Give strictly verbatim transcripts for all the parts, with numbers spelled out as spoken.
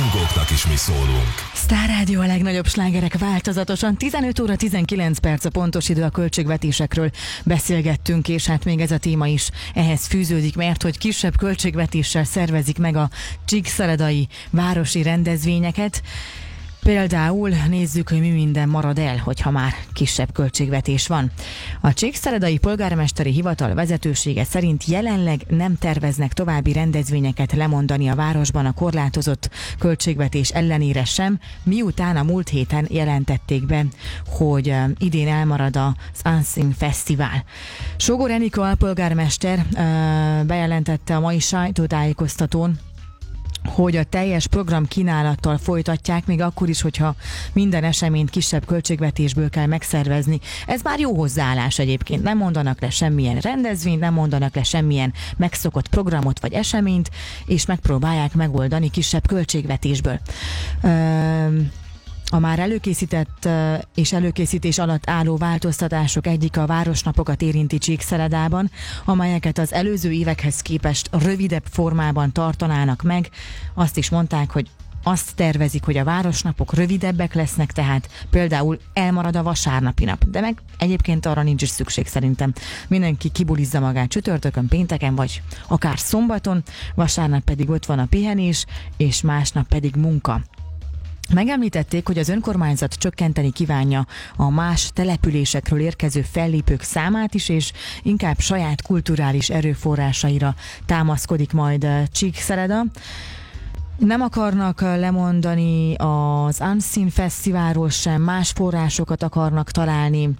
rajongóknak is mi szólunk. Sztár Rádió, a legnagyobb slágerek változatosan. tizenöt óra tizenkilenc perc a pontos idő, a költségvetésekről beszélgettünk, és hát még ez a téma is ehhez fűződik, mert hogy kisebb költségvetéssel szervezik meg a csíkszeredai városi rendezvényeket. Például nézzük, hogy mi minden marad el, hogyha már kisebb költségvetés van. A Csíkszeredai Polgármesteri Hivatal vezetősége szerint jelenleg nem terveznek további rendezvényeket lemondani a városban a korlátozott költségvetés ellenére sem, miután a múlt héten jelentették be, hogy idén elmarad az Unseen Fesztivál. Sógor Enikő alpolgármester bejelentette a mai sajtótájékoztatón, hogy a teljes program kínálattal folytatják, még akkor is, hogyha minden eseményt kisebb költségvetésből kell megszervezni. Ez már jó hozzáállás egyébként. Nem mondanak le semmilyen rendezvényt, nem mondanak le semmilyen megszokott programot vagy eseményt, és megpróbálják megoldani kisebb költségvetésből. Üm... A már előkészített és előkészítés alatt álló változtatások egyik a városnapokat érinti Csíkszeredában, amelyeket az előző évekhez képest rövidebb formában tartanának meg. Azt is mondták, hogy azt tervezik, hogy a városnapok rövidebbek lesznek, tehát például elmarad a vasárnapi nap, de meg egyébként arra nincs is szükség szerintem. Mindenki kibulizza magát csütörtökön, pénteken vagy akár szombaton, vasárnap pedig ott van a pihenés, és másnap pedig munka. Megemlítették, hogy az önkormányzat csökkenteni kívánja a más településekről érkező fellépők számát is, és inkább saját kulturális erőforrásaira támaszkodik majd Csíkszereda. Nem akarnak lemondani az Unseen Fesztiválról sem, más forrásokat akarnak találni.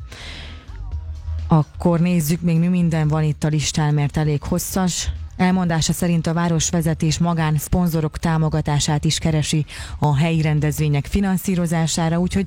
Akkor nézzük még, mi minden van itt a listán, mert elég hosszas. Elmondása szerint a városvezetés magán szponzorok támogatását is keresi a helyi rendezvények finanszírozására, úgyhogy